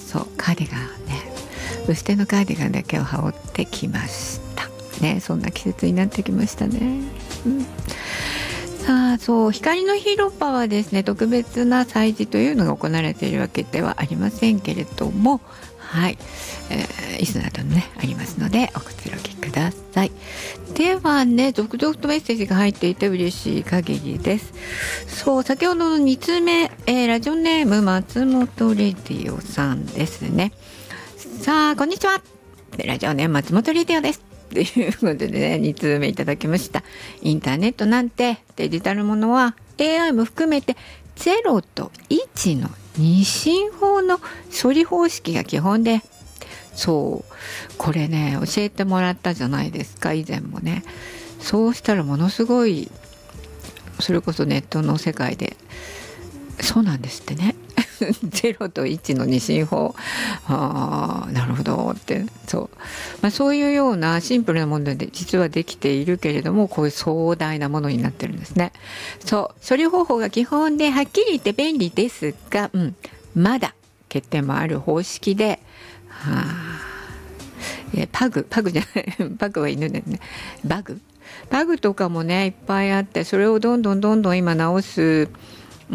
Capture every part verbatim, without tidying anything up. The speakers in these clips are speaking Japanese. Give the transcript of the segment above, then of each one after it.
そうカーディガンね、薄手のカーディガンだけを羽織ってきましたね。そんな季節になってきましたね、うん、さあそう光の広場はですね、特別な催事というのが行われているわけではありませんけれども、はい、えー、椅子などねありますのでおくつろぎください。ではね、続々とメッセージが入っていて嬉しい限りです。そう先ほどのにつうめ、えー、ラジオネーム松本レディオさんですね。さあこんにちは、ラジオネーム松本レディオですということでね、につうめいただきました。インターネットなんてデジタルものは エーアイ も含めてゼロといちの二進法の処理方式が基本で、そうこれね教えてもらったじゃないですか、以前もね。そうしたらものすごい、それこそネットの世界でそうなんですってねゼロといちの二進法、ああなるほどって、そう、まあ、そういうようなシンプルなもので実はできているけれども、こういう壮大なものになってるんですね。そう処理方法が基本ではっきり言って便利ですが、うん、まだ欠点もある方式で、はあ、えパグパグじゃないパグは犬ですね。バグバグとかもねいっぱいあって、それをどんどんどんどん今直すうん、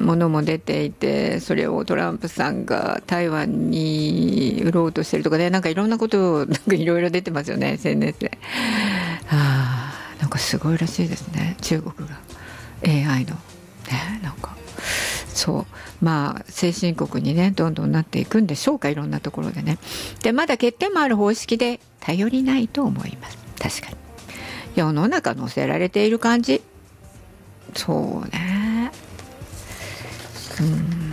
ものも出ていて、それをトランプさんが台湾に売ろうとしてるとかで、なんかいろんなことをなんかいろいろ出てますよね エスエヌエス で。はあ、なんかすごいらしいですね、中国が エーアイ のね、なんかそうまあ先進国にねどんどんなっていくんでしょうか、いろんなところでね。でまだ欠点もある方式で頼りないと思います。確かに世の中乗せられている感じ、そうね。うん、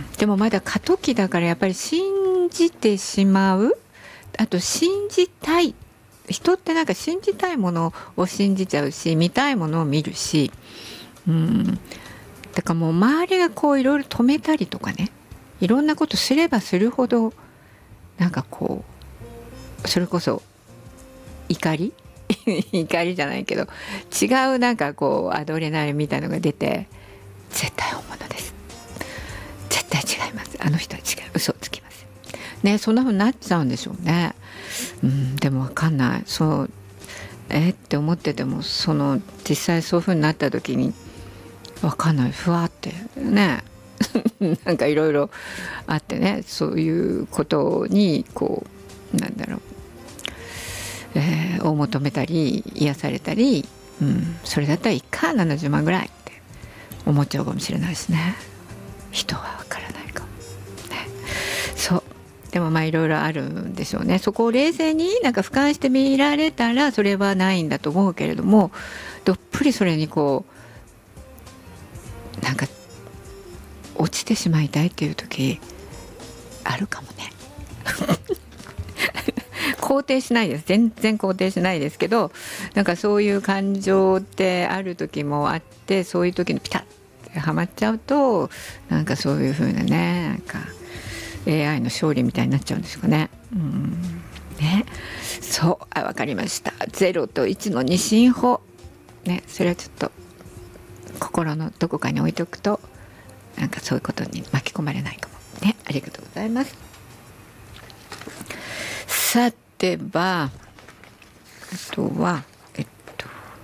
でもまだ過渡期だからやっぱり信じてしまう、あと信じたい人ってなんか信じたいものを信じちゃうし、見たいものを見るし、うん、だからもう周りがこういろいろ止めたりとかね、いろんなことすればするほどなんかこうそれこそ怒り怒りじゃないけど違うなんかこうアドレナリンみたいのが出て、絶対本物です、絶対違います、あの人は違う、嘘をつきますね、そんな風になっちゃうんでしょうね。うん、でも分かんない、そうえって思ってても、その実際そういう風になった時に分かんない、ふわってねなんかいろいろあってね、そういうことにこうなんだろう、えー、を求めたり癒されたり、うん、それだったらいいかななじゅうまんぐらいって思っちゃうかもしれないですね。人は分からないかも、ね、そうでもまあいろいろあるんでしょうね。そこを冷静になんか俯瞰して見られたらそれはないんだと思うけれども、どっぷりそれにこうなんか落ちてしまいたいっていう時あるかもね肯定しないです、全然肯定しないですけど、なんかそういう感情ってある時もあって、そういう時にピタッてはまっちゃうと、なんかそういう風なね、なんか エーアイ の勝利みたいになっちゃうんですかね。うんね、そう、あ、分かりました。ゼロといちの二進法ね、それはちょっと心のどこかに置いておくと、なんかそういうことに巻き込まれないかもね。ありがとうございます。さては、あとはえっと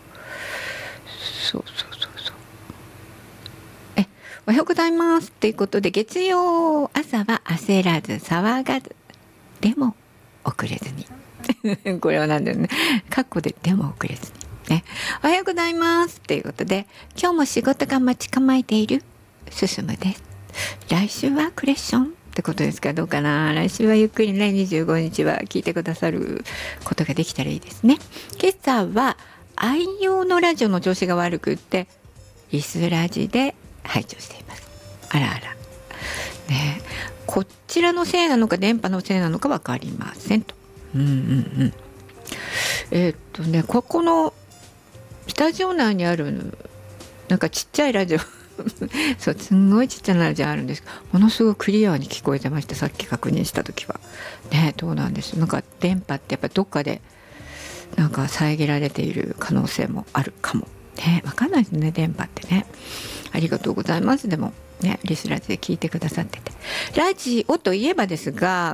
そうそうそうそうえおはようございますということで、月曜朝は焦らず騒がずでも遅れずにこれは何だよね、カッコででも遅れずにね、おはようございますということで、今日も仕事が待ち構えている進むです。来週はクレッションってことですか、どうかな。来週はゆっくりね、にじゅうごにちは聞いてくださることができたらいいですね。今朝は愛用のラジオの調子が悪くってリスラジで拝聴しています。あらあらね、こちらのせいなのか電波のせいなのか分かりませんと。うんうんうんえー、っとねここのスタジオ内にあるなんかちっちゃいラジオそうすんごいちっちゃなラジオあるんですけど、ものすごくクリアに聞こえてました、さっき確認した時はね。どうなんです、なんか電波ってやっぱどっかでなんか遮られている可能性もあるかもね、分かんないですね電波ってね。ありがとうございます。でもね、リスラジで聞いてくださってて、ラジオといえばですが